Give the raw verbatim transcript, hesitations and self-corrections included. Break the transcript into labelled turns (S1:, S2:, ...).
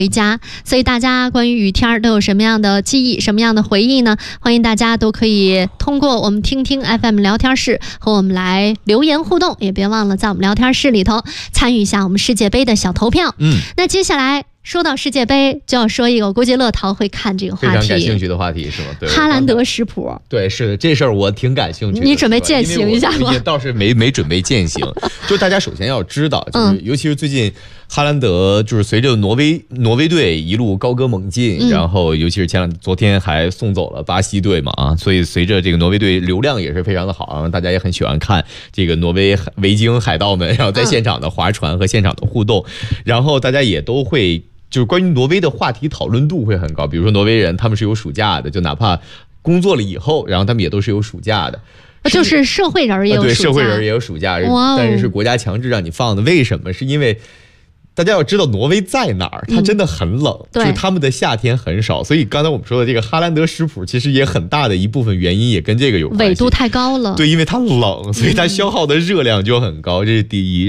S1: 回家，所以大家关于雨天都有什么样的记忆，什么样的回忆呢？欢迎大家都可以通过我们听听 F M 聊天室和我们来留言互动，也别忘了在我们聊天室里头参与一下我们世界杯的小投票。
S2: 嗯，
S1: 那接下来说到世界杯，就要说一个我估计乐淘会看这个话题，
S2: 非常感兴趣的话题是吗？对，
S1: 哈兰德食谱。
S2: 对，是的，这事儿我挺感兴趣的。
S1: 你准备践行一下吗？
S2: 也倒是没没准备践行。就大家首先要知道，就是尤其是最近哈兰德就是随着挪威挪威队一路高歌猛进，嗯、然后尤其是前两昨天还送走了巴西队嘛啊，所以随着这个挪威队流量也是非常的好，大家也很喜欢看这个挪威维京海盗们，然后在现场的划船和现场的互动，嗯、然后大家也都会。就是关于挪威的话题讨论度会很高，比如说挪威人他们是有暑假的，就哪怕工作了以后，然后他们也都是有暑假的，
S1: 就是社会人也有暑假，
S2: 对，社会人也有暑假，但是是国家强制让你放的。为什么？是因为大家要知道挪威在哪儿，它真的很冷，嗯、就是他们的夏天很少，所以刚才我们说的这个哈兰德食谱，其实也很大的一部分原因也跟这个有关系，
S1: 纬度太高了，
S2: 对，因为它冷，所以它消耗的热量就很高，这是第一。